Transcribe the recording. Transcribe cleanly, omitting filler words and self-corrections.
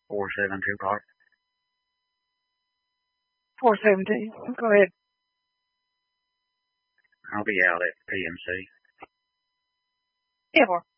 472 Clark. 417. Go ahead. I'll be out at PMC. Yeah, 4.